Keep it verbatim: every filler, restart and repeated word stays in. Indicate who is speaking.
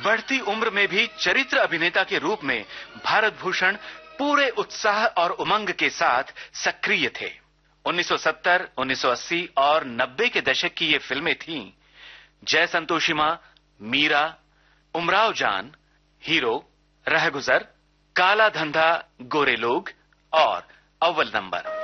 Speaker 1: बढ़ती उम्र में भी चरित्र अभिनेता के रूप में भारत भूषण पूरे उत्साह और उमंग के साथ सक्रिय थे। उन्नीस सौ सत्तर, उन्नीस सौ अस्सी और नब्बे के दशक की ये फिल्में थीं जय संतोषी मां, मीरा, उमराव जान, हीरो, रहगुजर, काला धंधा, गोरे लोग और अव्वल नंबर।